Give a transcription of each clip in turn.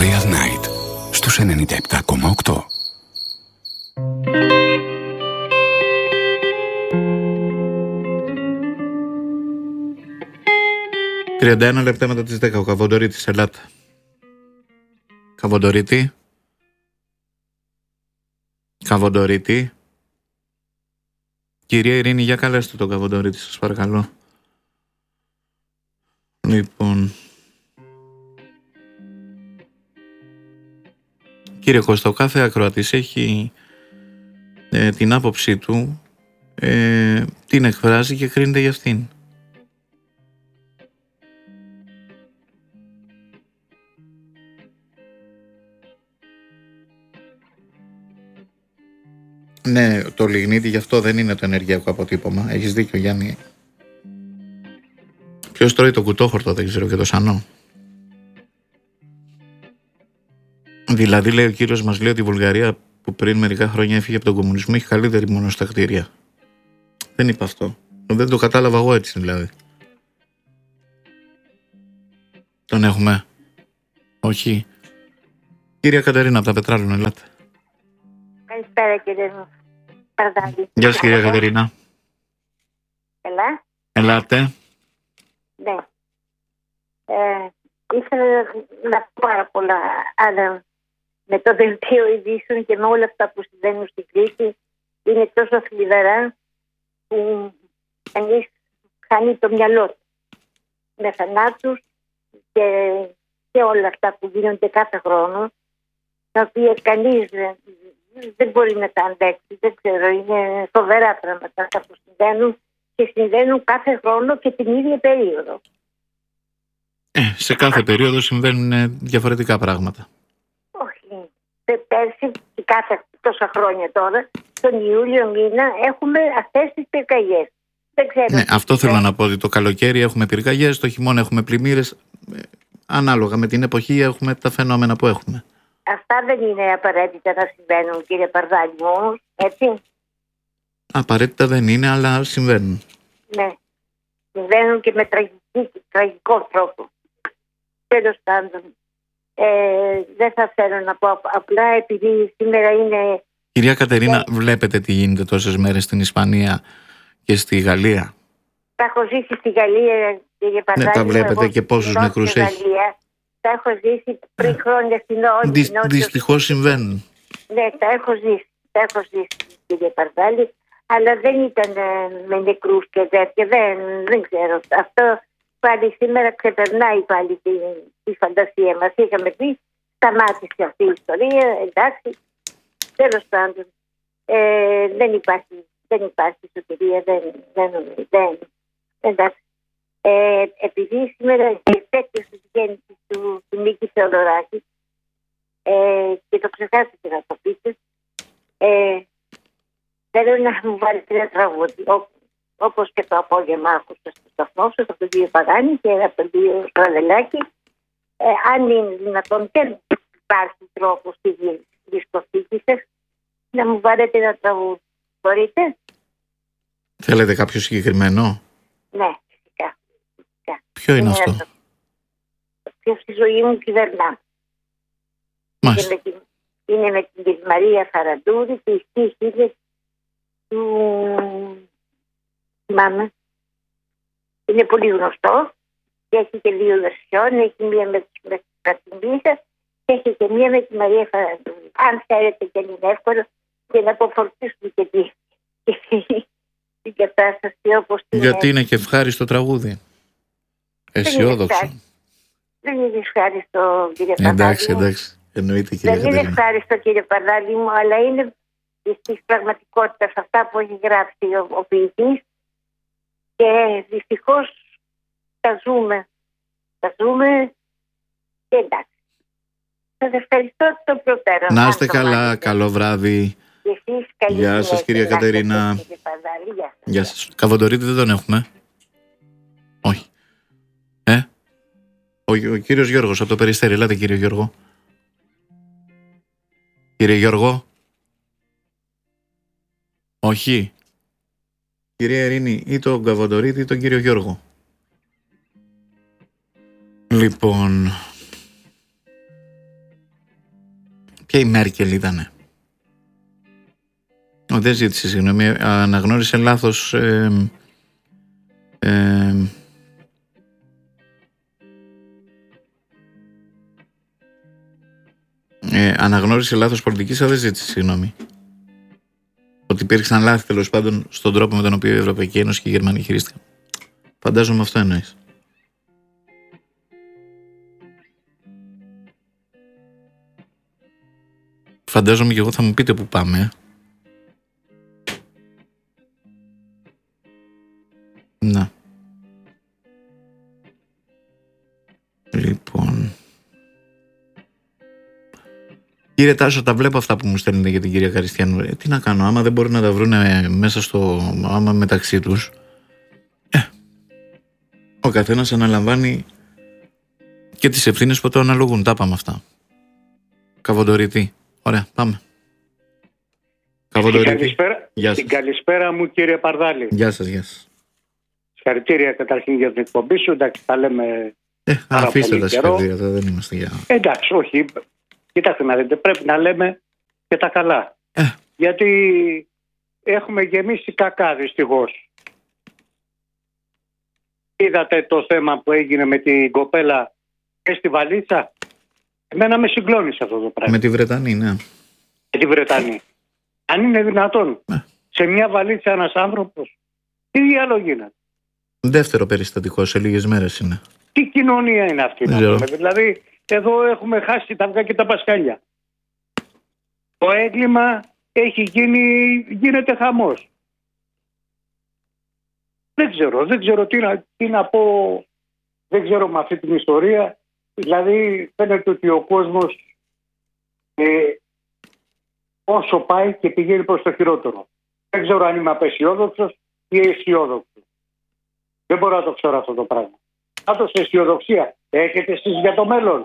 Royal Night στους 97,8. 31 λεπτά μετά τις 10 ο Καβοντορίτης, ελάτε. Καβοντορίτη. Καβοντορίτη. Κυρία Ειρήνη, για καλέστε τον Καβοντορίτη, σας παρακαλώ. Λοιπόν, κύριε Κώστα, ο κάθε ακροατής έχει την άποψή του, την εκφράζει και κρίνεται για αυτήν. Ναι, το λιγνίτη γι' αυτό δεν είναι το ενεργειακό αποτύπωμα. Έχεις δίκιο, Γιάννη. Ποιος τρώει το κουτόχορτο, δεν ξέρω, και το σανό. Δηλαδή, λέει ο κύριος μας, λέει ότι η Βουλγαρία που πριν μερικά χρόνια έφυγε από τον κομμουνισμό έχει καλύτερη μόνο στα κτίρια. Δεν είπα αυτό. Δεν το κατάλαβα εγώ έτσι, δηλαδή. Τον έχουμε? Όχι. Κυρία Κατερίνα από τα Πετράλων, ελάτε. Καλησπέρα, κύριε Παρδάκη. Γεια σας, κυρία Κατερίνα. Έλα. Ελάτε. Ναι. Ήθελα να πω πάρα πολλά, αλλά με το δελτίο ειδήσεων και με όλα αυτά που συμβαίνουν στην Κρήτη είναι τόσο θλιβερά που κανείς χάνει το μυαλό του. Με θανάτους και όλα αυτά που γίνονται κάθε χρόνο, τα οποία κανείς δεν μπορεί να τα αντέξει. Δεν ξέρω, είναι φοβερά πράγματα αυτά που συμβαίνουν και συμβαίνουν κάθε χρόνο και την ίδια περίοδο. Σε κάθε περίοδο συμβαίνουν διαφορετικά πράγματα. Όχι. Πέρσι και κάθε τόσα χρόνια τώρα, τον Ιούλιο μήνα, έχουμε αυτές τις πυρκαγιές. Δεν ξέρω. Ναι, αυτό θέλω να πω, ότι το καλοκαίρι έχουμε πυρκαγιές, το χειμώνα έχουμε πλημμύρες. Ανάλογα με την εποχή έχουμε τα φαινόμενα που έχουμε. Αυτά δεν είναι απαραίτητα να συμβαίνουν, κύριε Παρδάκη μου, όμως, έτσι. Απαραίτητα δεν είναι, αλλά συμβαίνουν. Ναι. Συμβαίνουν και με τραγικό τρόπο. Τέλος πάντων. Δεν θα θέλω να πω απλά επειδή σήμερα είναι... Κυρία Κατερίνα, βλέπετε τι γίνεται τόσες μέρες στην Ισπανία και στη Γαλλία? Τα έχω ζήσει στη Γαλλία, κύριε Παρδάκη. Ναι, τα βλέπετε και πόσους νεκρούς έχει. Τα έχω ζήσει πριν χρόνια στην Νότια. Δυστυχώς συμβαίνουν. Ναι, τα έχω ζήσει, κύριε Παρδάκη. Αλλά δεν ήταν με νεκρούς και τέτοια. Δεν ξέρω. Αυτό πάλι σήμερα ξεπερνάει πάλι τη φαντασία μας. Είχαμε πει, σταμάτησε αυτή η ιστορία, εντάξει. Τέλος πάντων, δεν υπάρχει σωτηρία, εντάξει. Επειδή σήμερα η επέτειος της γέννησης του Νίκη Θεοδωράκη, και το ξεχάσετε να το πείτε, θέλω να μου βάλετε ένα τραγούδι, όπως και το απόγευμα άκουσα στο σταθμό σας, από τον κύριο Παγάνη και από τον κύριο Στραδελάκη. Αν είναι δυνατόν και υπάρχει τρόπο στη δισκοθήκη σας, να μου βάλετε ένα τραγούδι. Μπορείτε? Θέλετε κάποιο συγκεκριμένο? Ναι, φυσικά. Ποιο είναι αυτό? Ποιο στη ζωή μου κυβερνά. Είναι με την Μαρία Φαραντούρη και η στίχη του... Θυμάμαι. Είναι πολύ γνωστό και έχει και δύο βερσιόν. Έχει μία με την Καστιμπίσα και έχει και μία με τη Μαρία Φαραντούρη. Αν θέλετε και είναι εύκολο και να αποφορτίσουμε και την κατάσταση όπως την... Γιατί είναι και ευχάριστο τραγούδι. Αισιόδοξο. Δεν είναι ευχάριστο, κύριε Παντάλη. Εντάξει. Εννοείται, κύριε Δεν είναι ευχάριστο, κύριε Παντάλη μου, αλλά είναι της πραγματικότητας αυτά που έχει γράψει ο ποιητής και δυστυχώς τα ζούμε. Τα ζούμε και εντάξει. Σας ευχαριστώ τον προτέρα. Να είστε καλά, καλό βράδυ. Γεια σας, κυρία Κατερίνα. Γεια σας. Καβοντορίτη δεν τον έχουμε? Όχι. Ο κύριος Γιώργος από το Περιστέρι. Ελάτε, κύριε Γιώργο. Κύριε Γιώργο. Όχι. Κυρία Ειρήνη, ή τον Καβοντορίτη ή τον κύριο Γιώργο. Λοιπόν, Ποια η Μέρκελ ήτανε? Δεν ζήτησε συγγνώμη, αναγνώρισε λάθος αναγνώρισε λάθος πολιτικής, αλλά δεν ζήτησε συγγνώμη. Ότι υπήρξαν λάθη τέλος πάντων στον τρόπο με τον οποίο η Ευρωπαϊκή Ένωση και η Γερμανία χειρίστηκαν. Φαντάζομαι αυτό εννοείς. Φαντάζομαι και εγώ θα μου πείτε που πάμε. Να. Λοιπόν. Κύριε Τάσο, τα βλέπω αυτά που μου στέλνετε για την κυρία Καριστιανού. Τι να κάνω, άμα δεν μπορούν να τα βρουν μέσα άμα μεταξύ τους. Ο καθένας αναλαμβάνει και τις ευθύνες που το αναλογούν. Τα πάμε αυτά. Καβοντορητή. Ωραία, πάμε. Την καλησπέρα μου, κύριε Παρδάλη. Γεια σας, γεια σας. Συγχαρητήρια καταρχήν για την εκπομπή σου. Εντάξει, τα λέμε. Αφήστε τα συγχαρητήρια, δεν είμαστε για. Εντάξει, όχι. Κοιτάξτε να δείτε, πρέπει να λέμε και τα καλά. Γιατί έχουμε γεμίσει κακά, δυστυχώς. Είδατε το θέμα που έγινε με την κοπέλα και στη βαλίτσα? Εμένα με συγκλώνησε αυτό το πράγμα. Με τη Βρετανή, ναι. Με τη Βρετανή. Αν είναι δυνατόν σε μια βαλίτσα ένας άνθρωπος, τι διάλογο γίνεται? Δεύτερο περιστατικό, σε λίγες μέρες είναι. Τι κοινωνία είναι αυτή? Δηλαδή, εδώ έχουμε χάσει τα αυγά και τα πασχάλια. Το έγκλημα έχει γίνεται χαμός. Δεν ξέρω τι να πω. Δεν ξέρω με αυτή την ιστορία. Δηλαδή φαίνεται ότι ο κόσμος όσο πάει και πηγαίνει προς το χειρότερο. Δεν ξέρω αν είμαι απαισιόδοξος ή αισιόδοξος. Δεν μπορώ να το ξέρω αυτό το πράγμα. Άτος αισιοδοξία έχετε εσείς για το μέλλον?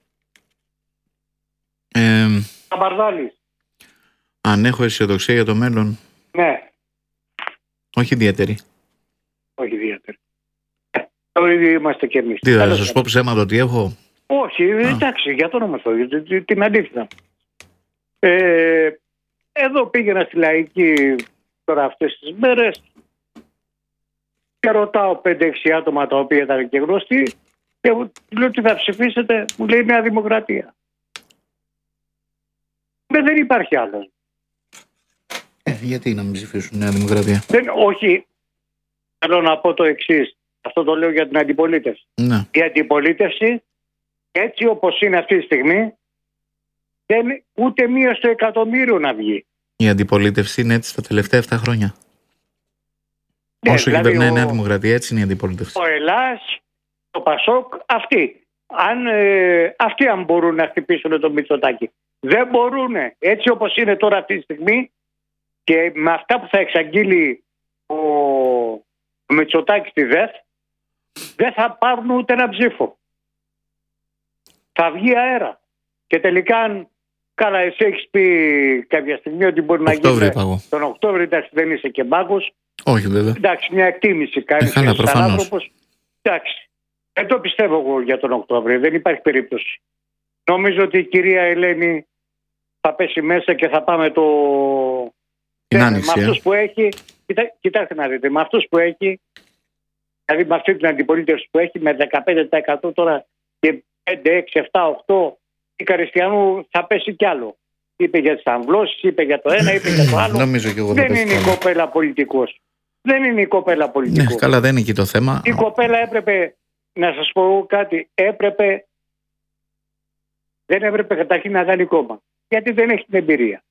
Καμπαρδάλης. Αν έχω αισιοδοξία για το μέλλον? Ναι. Όχι ιδιαίτερη. Όχι ιδιαίτερη. Το ίδιο είμαστε κι εμείς. Τι θα σας πω ψέματα ότι έχω? Όχι, εντάξει, για το όνομα αυτό, την αντίθετα. Εδώ πήγαινα στη Λαϊκή τώρα αυτές τις μέρες και ρωτάω 5-6 άτομα τα οποία ήταν και γνωστοί και λέω τι θα ψηφίσετε, μου λέει Νέα Δημοκρατία. Δεν υπάρχει άλλο. Γιατί να μην ψηφίσουν Νέα Δημοκρατία? Όχι, θέλω να πω το εξής. Αυτό το λέω για την αντιπολίτευση. Ναι. Η αντιπολίτευση, έτσι όπως είναι αυτή τη στιγμή, δεν ούτε μία στο εκατομμύριο να βγει. Η αντιπολίτευση είναι έτσι τα τελευταία 7 χρόνια. Ναι, όσο δηλαδή κυβερνάει η Νέα Δημοκρατία, έτσι είναι η αντιπολίτευση. Ο Ελλάς, το Πασόκ, αυτοί αν μπορούν να χτυπήσουν το Μητσοτάκη. Δεν μπορούν. Έτσι όπως είναι τώρα αυτή τη στιγμή και με αυτά που θα εξαγγείλει ο Μητσοτάκη στη ΔΕΘ, δεν θα πάρουν ούτε ένα ψήφο. Θα βγει αέρα. Και τελικά, αν καλά, εσύ έχεις πει κάποια στιγμή ότι μπορεί να γίνει τον Οκτώβριο, εντάξει, δεν είσαι και μπάγκος. Όχι, βέβαια. Εντάξει, μια εκτίμηση κάνει σαν άνθρωπος. Εντάξει. Δεν το πιστεύω εγώ για τον Οκτώβριο. Δεν υπάρχει περίπτωση. Νομίζω ότι η κυρία Ελένη θα πέσει μέσα και θα πάμε την άνοιξη. Με αυτούς που έχει. Κοιτάξτε να δείτε, με αυτούς που έχει, δηλαδή με αυτή την αντιπολίτευση που έχει, με 15% τώρα και 5, 6, 7, 8, η Καριστιανού θα πέσει κι άλλο. Είπε για τις αμβλώσεις, είπε για το ένα, είπε για το άλλο. Νομίζω και εγώ δεν είναι η κοπέλα πολιτικός. Δεν είναι η κοπέλα πολιτικός. Ναι, καλά, δεν είναι εκεί το θέμα. Η κοπέλα έπρεπε, να σας πω κάτι, δεν έπρεπε καταρχήν να κάνει κόμμα. Γιατί δεν έχει την εμπειρία.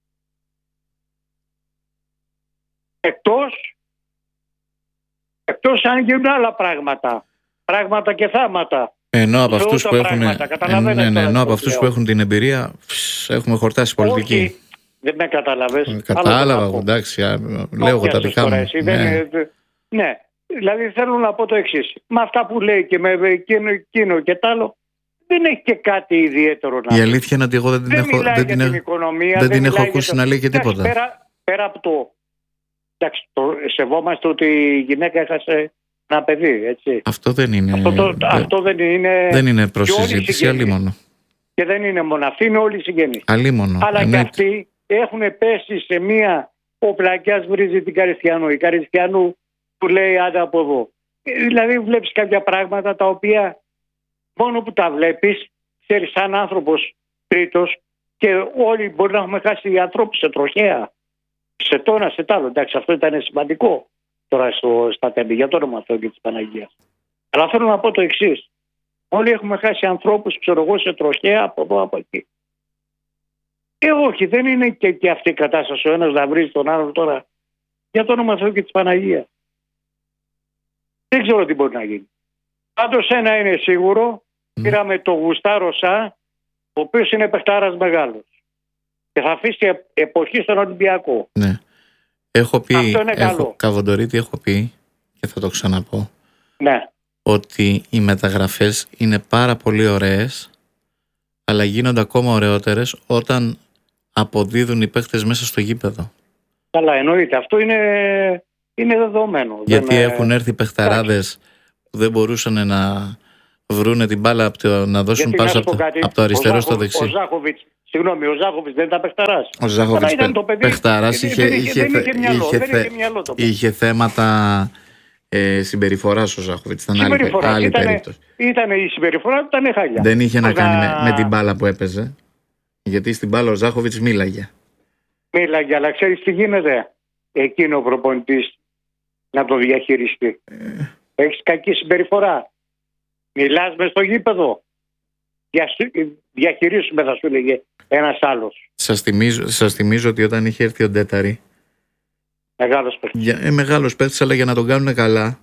Εκτός αν γίνουν άλλα πράγματα και θάματα. Ενώ από αυτούς που έχουν την εμπειρία έχουμε χορτάσει πολιτική. Όχι, δεν με καταλαβες. Κατάλαβα, εντάξει, λέω εγώ τα δικά μου. Ναι, δηλαδή θέλω να πω το εξής. Με αυτά που λέει και με εκείνο και τ' άλλο, δεν έχει και κάτι ιδιαίτερο να πει. Η αλήθεια είναι ότι εγώ δεν την έχω ακούσει να λέει και τίποτα. Πέρα από το... Εντάξει, σεβόμαστε ότι η γυναίκα έχασε ένα παιδί, έτσι. Αυτό δεν είναι. Αυτό δεν είναι. Δεν είναι προς συζήτηση, αλλήμον. Και δεν είναι μόνο αυτοί, είναι όλοι οι συγγενείς. Αλίμονο. Αλλά και αυτοί έχουν πέσει σε μία. Ο Πλακιάς βρίζει την Καριστιανού. Η Καριστιανού του λέει άντε από εδώ. Δηλαδή βλέπεις κάποια πράγματα τα οποία μόνο που τα βλέπεις, ξέρεις, σαν άνθρωπος τρίτος, και όλοι μπορεί να έχουμε χάσει ανθρώπους σε τροχέα, σε τόνα, σε τ' άλλο. Εντάξει, αυτό ήταν σημαντικό τώρα στα τέμπη, για το όνομα αυτό και της Παναγίας. Αλλά θέλω να πω το εξής. Όλοι έχουμε χάσει ανθρώπους, ξέρω εγώ, σε τροχέα, από εδώ, από εκεί. Όχι, δεν είναι και αυτή η κατάσταση ο ένας να βρίζει τον άλλον τώρα, για το όνομα Θεού και της Παναγίας. Δεν ξέρω τι μπορεί να γίνει. Πάντως ένα είναι σίγουρο, πήραμε το Γουστάρο Σα, ο οποίος είναι παιχτάρας μεγάλος και θα αφήσει εποχή στον Ολυμπιακό. Ναι. Έχω πει, Καβοντορίτη, έχω πει και θα το ξαναπώ, ναι, ότι οι μεταγραφές είναι πάρα πολύ ωραίες, αλλά γίνονται ακόμα ωραιότερες όταν αποδίδουν οι παίχτες μέσα στο γήπεδο. Καλά, εννοείται. Αυτό είναι δεδομένο. Γιατί έχουν έρθει παιχταράδες που δεν μπορούσαν να βρούνε την μπάλα, να δώσουν πάσα από το αριστερό στο δεξί. Ο Ζάχοβιτς δεν ήταν παιχταράς. Ο Ζάχοβιτς παιχταράς είχε θέματα συμπεριφοράς ο Ζάχοβιτς. Ήταν άλλη περίπτωση. Η συμπεριφορά του ήταν χάλια. Δεν είχε να κάνει με την μπάλα που έπαιζε. Γιατί στην μπάλα ο Ζάχοβιτς μίλαγε. Αλλά ξέρεις τι γίνεται. Εκείνο ο προπονητής να το διαχειριστεί. Έχεις κακή συμπεριφορά. Μιλάς μες στο γήπεδο. Διαχειρίσουμε, θα σου λέγε ένας άλλος. Σας θυμίζω ότι όταν είχε έρθει ο Ντέταρη, μεγάλος παίκτης. Μεγάλος παίκτης, αλλά για να τον κάνουν καλά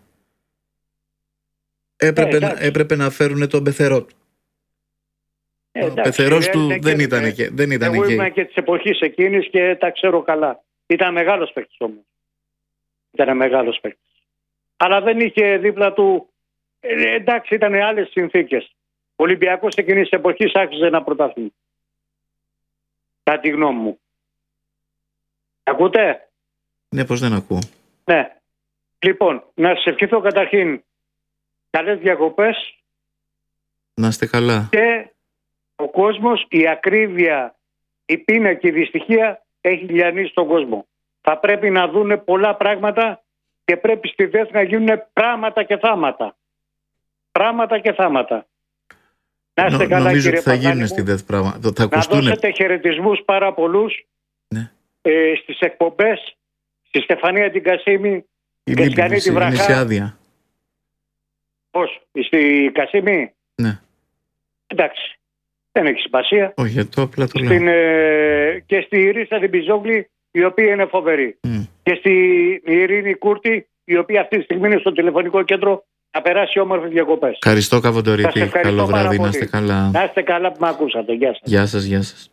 έπρεπε να φέρουν τον πεθερό του. Ο πεθερός του δεν ήταν εκεί. Εγώ ήμουν και της εποχής εκείνης και τα ξέρω καλά. Ήταν μεγάλος παίκτης όμως. Ήταν μεγάλος παίκτης. Αλλά δεν είχε δίπλα του. Εντάξει, ήταν άλλες συνθήκες. Ο Ολυμπιακός εκείνης της εποχής άξιζε να πρωταθλεί. Κατά τη γνώμη μου. Ακούτε? Ναι, πώς δεν ακούω. Ναι. Λοιπόν, να σας ευχηθώ καταρχήν καλές διακοπές. Να είστε καλά. Και ο κόσμος, η ακρίβεια, η πείνα και η δυστυχία έχει λιανίσει τον κόσμο. Θα πρέπει να δούνε πολλά πράγματα και πρέπει στη ΔΕΘ να γίνουν πράγματα και θάματα. Πράγματα και θάματα. Να είστε καλά, νομίζω κύριε ότι θα γίνουν Παπάνη στη μου. ΔΕΘ πράγματα. Να δώσετε χαιρετισμούς πάρα πολλούς, ναι, στις εκπομπές, στη Στεφανία την Κασίμη, και Σκανή τη Βραχά. Είναι σε άδεια. Πώς, στη Κασίμη? Ναι. Εντάξει, δεν έχει σημασία. Όχι, το απλά το λέω. Και στη Ρίσα την Πιζόγλη, η οποία είναι φοβερή. Και στη Ειρήνη Κούρτη, η οποία αυτή τη στιγμή είναι στο τηλεφωνικό κέντρο, να περάσει όμορφες διακοπές. Ευχαριστώ, Καβοντορίτη. Καλό βράδυ, να είστε καλά. Να είστε καλά που με ακούσατε. Γεια σας. Γεια σας, γεια σας.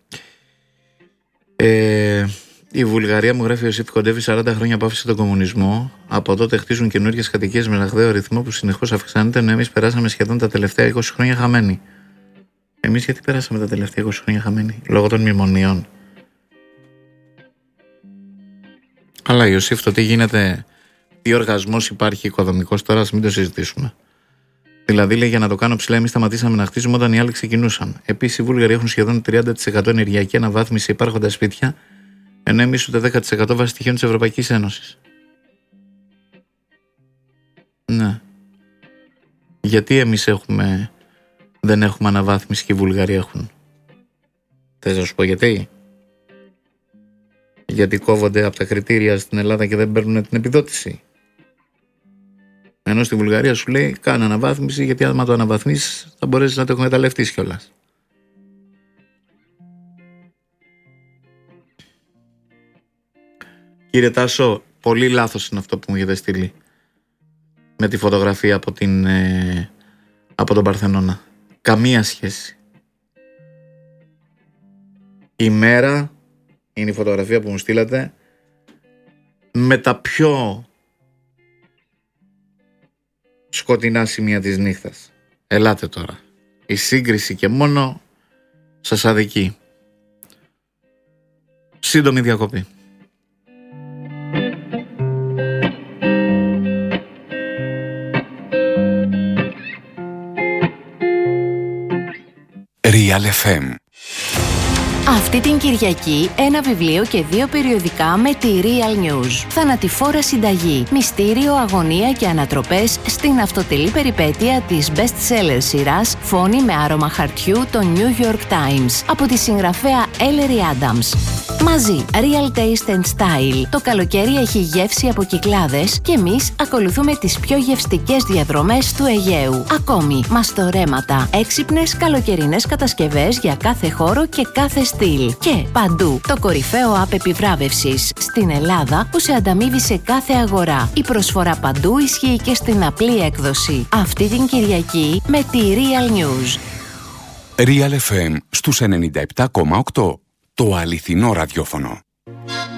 Η Βουλγαρία, μου γράφει ο Ιωσήφ, κοντεύει 40 χρόνια που άφησε τον κομμουνισμό. Από τότε χτίζουν καινούργιες κατοικίες με ραγδαίο ρυθμό που συνεχώς αυξάνεται, ενώ εμείς περάσαμε σχεδόν τα τελευταία 20 χρόνια χαμένοι. Εμείς γιατί περάσαμε τα τελευταία 20 χρόνια χαμένοι? Λόγω των μνημονίων. Αλλά Ιωσήφ, το τι γίνεται, τι οργασμός υπάρχει οικοδομικός τώρα, ας μην το συζητήσουμε. Δηλαδή, λέει, για να το κάνω ψηλά, εμείς σταματήσαμε να χτίζουμε όταν οι άλλοι ξεκινούσαν. Επίσης, οι Βούλγαροι έχουν σχεδόν 30% ενεργειακή αναβάθμιση σε υπάρχοντα σπίτια, ενώ εμείς ούτε 10% βάσει στοιχείων της Ευρωπαϊκής Ένωσης. Ναι. Γιατί εμείς δεν έχουμε αναβάθμιση και οι Βούλγαροι έχουν? Θες να σου πω γιατί? Γιατί κόβονται από τα κριτήρια στην Ελλάδα και δεν παίρνουν την επιδότηση. Ενώ στη Βουλγαρία σου λέει κάνε αναβάθμιση, γιατί άμα το αναβαθμίσεις θα μπορέσεις να το εκμεταλλευτείς κιόλας. Κύριε Τάσο, πολύ λάθος είναι αυτό που μου έχετε στείλει με τη φωτογραφία από τον Παρθενώνα. Καμία σχέση. Η μέρα είναι η φωτογραφία που μου στείλατε με τα πιο σκοτεινά σημεία της νύχτας. Ελάτε τώρα. Η σύγκριση και μόνο σας αδικεί. Σύντομη διακοπή. Real FM. Αυτή την Κυριακή ένα βιβλίο και 2 περιοδικά με τη Real News. Θανατηφόρα συνταγή, μυστήριο, αγωνία και ανατροπές στην αυτοτελή περιπέτεια της best-seller σειράς Φόνη με άρωμα χαρτιού των New York Times από τη συγγραφέα Ellery Adams. Μαζί, Real Taste and Style. Το καλοκαίρι έχει γεύση από Κυκλάδες και εμείς ακολουθούμε τις πιο γευστικές διαδρομές του Αιγαίου. Ακόμη, μαστορέματα, έξυπνες καλοκαιρινές κατασκευές για κάθε χώρο και κάθε στυλ. Και παντού, το κορυφαίο app επιβράβευσης στην Ελλάδα που σε ανταμείβει σε κάθε αγορά. Η προσφορά παντού ισχύει και στην απλή έκδοση. Αυτή την Κυριακή με τη Real News. Real FM στους 97,8. Το αληθινό ραδιόφωνο.